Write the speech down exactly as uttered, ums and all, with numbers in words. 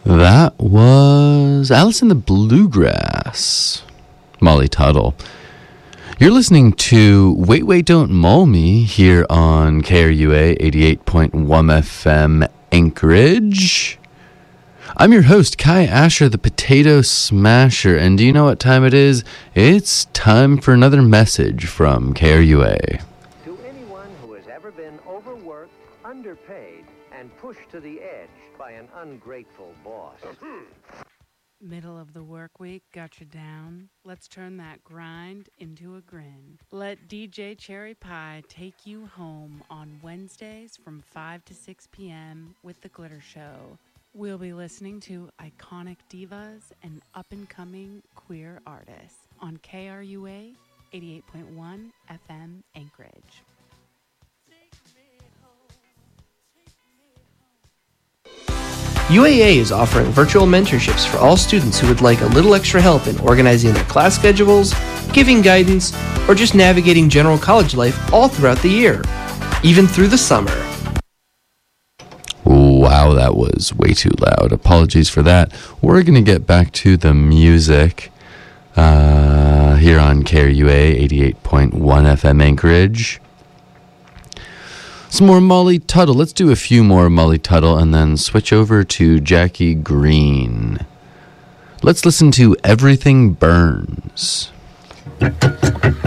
That was Alice in the Bluegrass, Molly Tuttle. You're listening to Wait, Wait, Don't Mull Me here on K R U A eighty-eight point one F M Anchorage. I'm your host, Kai Asher, the Potato Smasher, and do you know what time it is? It's time for another message from K R U A. To anyone who has ever been overworked, underpaid, and pushed to the edge by an ungrateful boss. Middle of the work week got you down? Let's turn that grind into a grin. Let D J Cherry Pie take you home on Wednesdays from five to six p.m. with The Glitter Show. We'll be listening to iconic divas and up-and-coming queer artists on K R U A eighty-eight point one F M Anchorage. U A A is offering virtual mentorships for all students who would like a little extra help in organizing their class schedules, giving guidance, or just navigating general college life all throughout the year, even through the summer. Wow, that was way too loud. Apologies for that. We're going to get back to the music uh, here on K R U A eighty-eight point one F M Anchorage. Some more Molly Tuttle. Let's do a few more Molly Tuttle and then switch over to Jackie Green. Let's listen to Everything Burns.